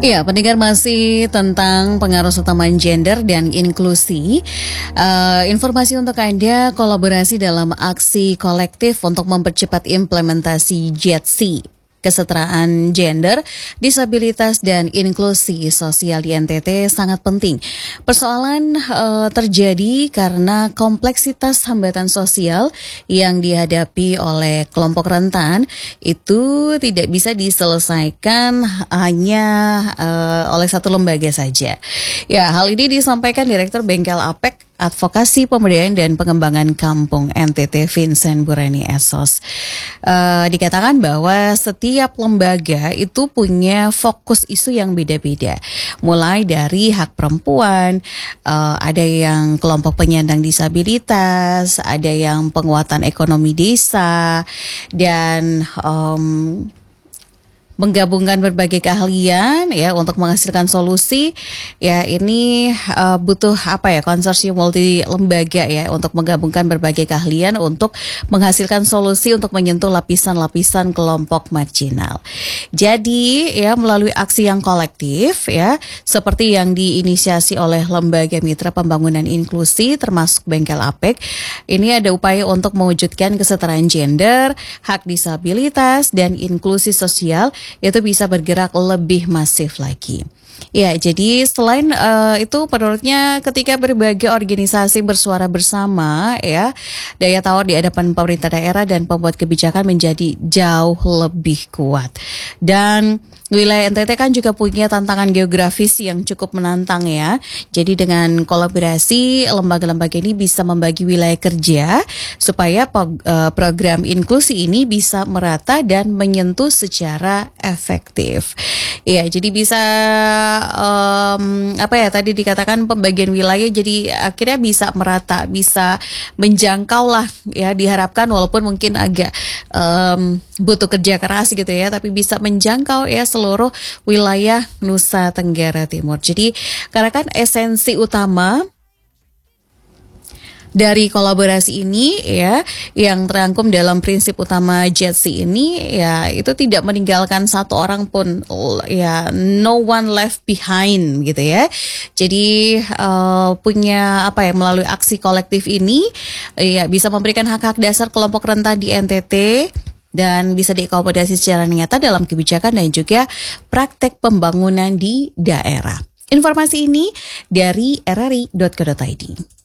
Ya, pendengar masih tentang pengaruh utama gender dan inklusi. Informasi untuk Anda, kolaborasi dalam aksi kolektif untuk mempercepat implementasi JETSI. Kesetaraan gender, disabilitas, dan inklusi sosial di NTT sangat penting. Persoalan terjadi karena kompleksitas hambatan sosial yang dihadapi oleh kelompok rentan itu tidak bisa diselesaikan hanya oleh satu lembaga saja. Ya, hal ini disampaikan Direktur Bengkel APEK Advokasi Pemberdayaan dan Pengembangan Kampung NTT Vincent Burani Esos. Dikatakan bahwa setiap lembaga itu punya fokus isu yang beda-beda. Mulai dari hak perempuan, ada yang kelompok penyandang disabilitas, ada yang penguatan ekonomi desa, dan menggabungkan berbagai keahlian ya untuk menghasilkan solusi. Ya, ini butuh konsorsium multi lembaga ya untuk menggabungkan berbagai keahlian untuk menghasilkan solusi untuk menyentuh lapisan-lapisan kelompok marginal. Jadi ya, melalui aksi yang kolektif ya, seperti yang diinisiasi oleh lembaga mitra pembangunan inklusi termasuk Bengkel APEK, ini ada upaya untuk mewujudkan kesetaraan gender, hak disabilitas, dan inklusi sosial itu bisa bergerak lebih masif lagi. Ya, jadi selain itu menurutnya ketika berbagai organisasi bersuara bersama ya, daya tawar di hadapan pemerintah daerah dan pembuat kebijakan menjadi jauh lebih kuat. Dan wilayah NTT kan juga punya tantangan geografis yang cukup menantang ya. Jadi dengan kolaborasi lembaga-lembaga ini bisa membagi wilayah kerja supaya program inklusi ini bisa merata dan menyentuh secara efektif. Ya, jadi bisa tadi dikatakan pembagian wilayah jadi akhirnya bisa merata, bisa menjangkau lah ya, diharapkan walaupun mungkin agak butuh kerja keras gitu ya, tapi bisa menjangkau ya seluruh wilayah Nusa Tenggara Timur. Jadi karena kan esensi utama dari kolaborasi ini ya, yang terangkum dalam prinsip utama JETSI ini ya, itu tidak meninggalkan satu orang pun ya, no one left behind gitu ya. Jadi punya melalui aksi kolektif ini ya bisa memberikan hak-hak dasar kelompok rentan di NTT dan bisa diakomodasi secara nyata dalam kebijakan dan juga praktek pembangunan di daerah. Informasi ini dari rri.co.id.